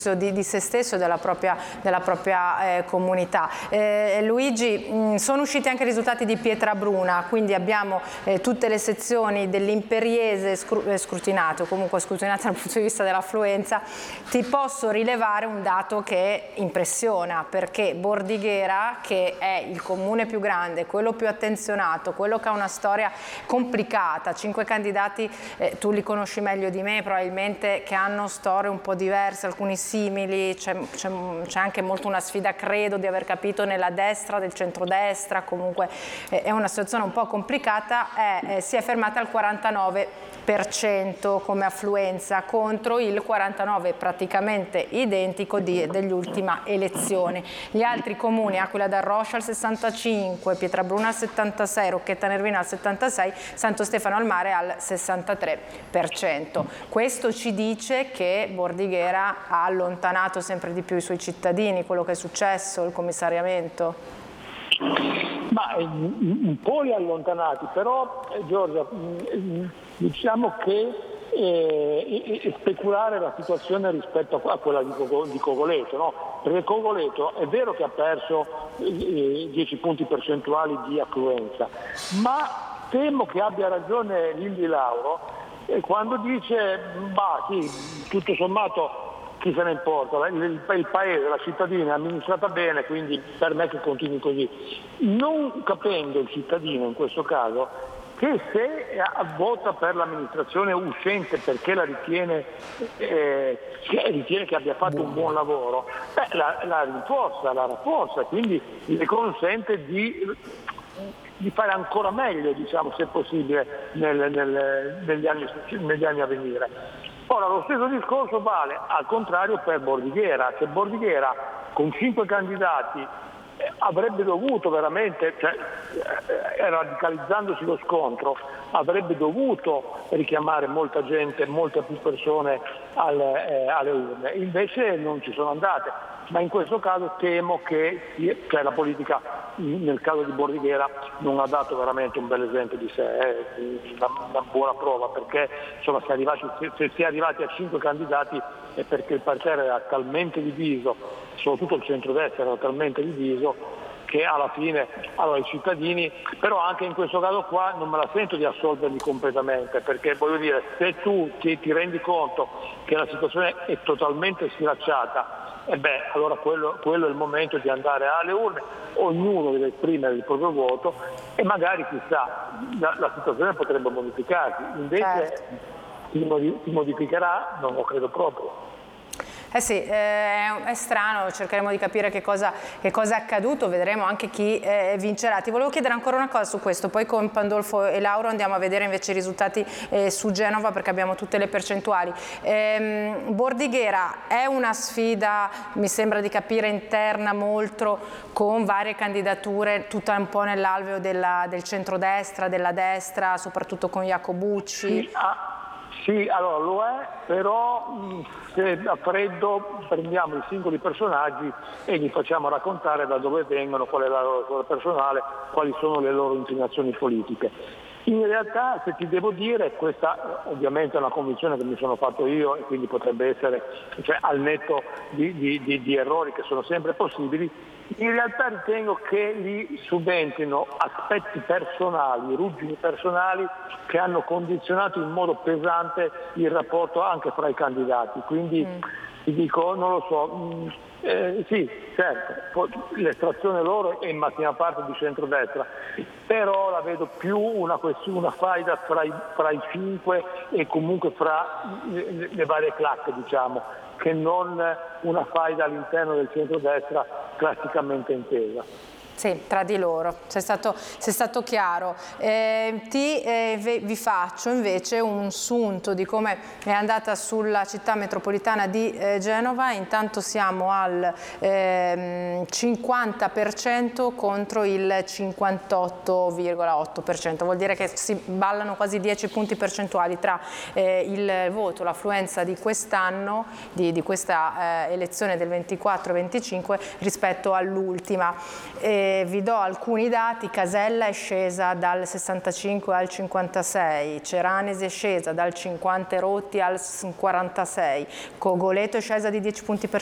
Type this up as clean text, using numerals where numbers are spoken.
di se stesso e della propria comunità. Luigi, sono usciti anche i risultati di Pietrabruna, quindi abbiamo tutte le sezioni dell'Imperiese scrutinate, o comunque scrutinate dal punto di vista dell'affluenza. Ti posso rilevare un dato che impressiona, perché Bordighera, che è il comune più grande, quello più attenzionato, quello che ha una storia complicata, 5 candidati, tu li conosci meglio di me probabilmente, che hanno storie un po' diverse, alcuni simili, c'è anche molto una sfida, credo di aver capito, nella destra, del centrodestra, comunque è una situazione un po' complicata, si è fermata al 49% come affluenza contro il 49% praticamente identico dell'ultima elezione. Gli altri comuni, Aquila del Rocha al 65%, Pietrabruna al 76%, Rocchetta Nervina al 76%, Santo Stefano al Mare al 63%. Questo ci dice che Bordighera ha allontanato sempre di più i suoi cittadini, quello che è successo, il commissariamento? Ma un po' li ha allontanati, però Giorgia, diciamo che speculare la situazione rispetto a quella di Cogoleto, no? Perché Cogoleto è vero che ha perso 10 punti percentuali di affluenza, ma temo che abbia ragione Lindi Lauro quando dice, bah sì, tutto sommato chi se ne importa, il paese, la cittadina è amministrata bene, quindi per me che continui così. Non capendo il cittadino in questo caso che se vota per l'amministrazione uscente perché la ritiene che abbia fatto un buon lavoro, la rafforza, quindi le consente di fare ancora meglio, diciamo, se possibile, negli anni a venire. Ora, lo stesso discorso vale al contrario per Bordighera, che Bordighera con 5 candidati avrebbe dovuto veramente, radicalizzandosi lo scontro, avrebbe dovuto richiamare molta gente, molte più persone alle urne, invece non ci sono andate. Ma in questo caso temo che la politica, nel caso di Bordighera, non ha dato veramente un bel esempio di sé, una buona prova, perché insomma, se si è arrivati a 5 candidati è perché il parterre era talmente diviso, soprattutto il centrodestra era talmente diviso, che alla fine, allora i cittadini, però anche in questo caso qua non me la sento di assolverli completamente, perché voglio dire, se tu ti rendi conto che la situazione è totalmente sfilacciata, allora quello è il momento di andare alle urne, ognuno deve esprimere il proprio voto e magari chissà la situazione potrebbe modificarsi, invece si modificherà? Non lo credo proprio. Eh sì, è strano, cercheremo di capire che cosa è accaduto, vedremo anche chi vincerà. Ti volevo chiedere ancora una cosa su questo, poi con Pandolfo e Lauro andiamo a vedere invece i risultati su Genova, perché abbiamo tutte le percentuali. Bordighera è una sfida, mi sembra di capire, interna molto, con varie candidature, tutta un po' nell'alveo del centrodestra, della destra, soprattutto con Iacobucci. Sì, allora lo è, però se a freddo prendiamo i singoli personaggi e li facciamo raccontare da dove vengono, qual è la loro storia personale, quali sono le loro inclinazioni politiche. In realtà, se ti devo dire, questa ovviamente è una convinzione che mi sono fatto io e quindi potrebbe essere, al netto di errori che sono sempre possibili, in realtà ritengo che lì subentrino aspetti personali, ruggini personali che hanno condizionato in modo pesante il rapporto anche fra i candidati. Quindi ti dico, non lo so, sì, certo, l'estrazione loro è in massima parte di centrodestra, però la vedo più una faida fra i 5 e comunque fra le varie classe, diciamo, che non una faida all'interno del centrodestra classicamente intesa. Sì, tra di loro, sei stato chiaro. Vi faccio invece un sunto di come è andata sulla città metropolitana di Genova. Intanto siamo al 50% contro il 58,8%, vuol dire che si ballano quasi 10 punti percentuali tra il voto, l'affluenza di quest'anno, di questa elezione del 24-25 rispetto all'ultima. vi do alcuni dati: Casella è scesa dal 65 al 56, Ceranesi è scesa dal 50 rotti al 46, Cogoleto è scesa di 10 punti percentuali,